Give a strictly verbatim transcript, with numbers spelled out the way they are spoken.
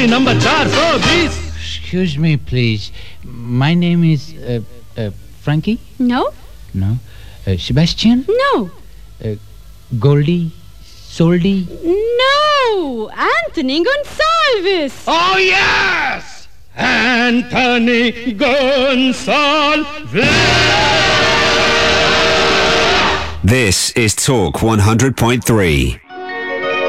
गली नंबर चार सौ बीस. Excuse me, please. My name is uh, uh, Frankie? No. No. Uh, Sebastian? No. Uh, Goldie? Soldi? No. Anthony Gonsalves. Oh, yes! Anthony Gonsalves! This is Talk one hundred point three.